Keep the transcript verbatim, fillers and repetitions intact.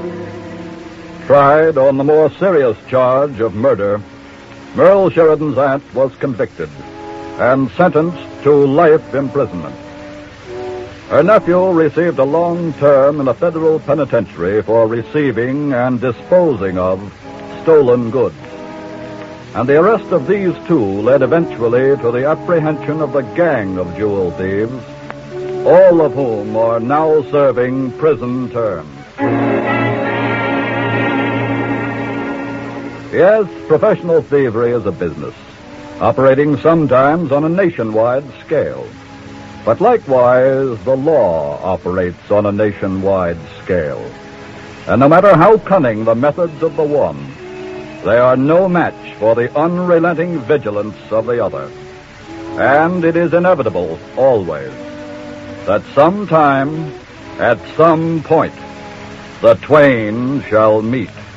Tried on the more serious charge of murder, Merle Sheridan's aunt was convicted and sentenced to life imprisonment. Her nephew received a long term in a federal penitentiary for receiving and disposing of stolen goods. And the arrest of these two led eventually to the apprehension of the gang of jewel thieves, all of whom are now serving prison terms. Yes, professional thievery is a business, operating sometimes on a nationwide scale. But likewise, the law operates on a nationwide scale. And no matter how cunning the methods of the one, they are no match for the unrelenting vigilance of the other. And it is inevitable, always, that sometime, at some point, the twain shall meet.